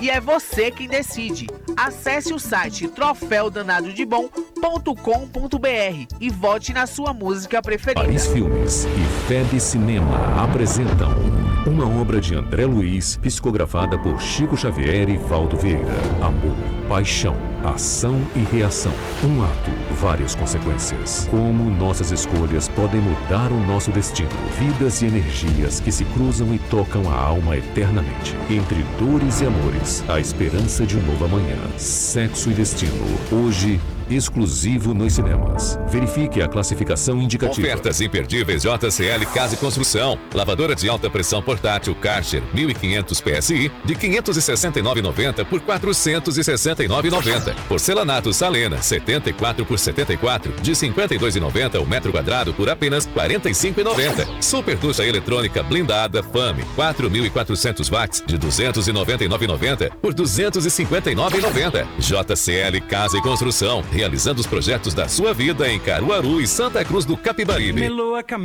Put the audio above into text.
e é você quem decide. Acesse o site troféudanadodebom.com.br e vote na sua música preferida. Paris Filmes e FEB Cinema apresentam uma obra de André Luiz, psicografada por Chico Xavier e Valdo Vieira. Amor, paixão, ação e reação. Um ato, várias consequências. Como nossas escolhas podem mudar o nosso destino. Vidas e energias que se cruzam e tocam a alma eternamente. Entre dores e amores, a esperança de um novo amanhã. Sexo e destino. Hoje, exclusivo nos cinemas. Verifique a classificação indicativa. Ofertas imperdíveis JCL Casa e Construção. Lavadora de alta pressão portátil Karcher 1500 PSI de R$ 569,90 por R$ 469,90. Porcelanato Salena 74 por 74 de R$ 52,90 o metro quadrado por apenas R$ 45,90. Super ducha eletrônica blindada Fame 4.400 watts de R$ 299,90 por R$ 259,90. JCL Casa e Construção. Realizando os projetos da sua vida em Caruaru e Santa Cruz do Capibaribe.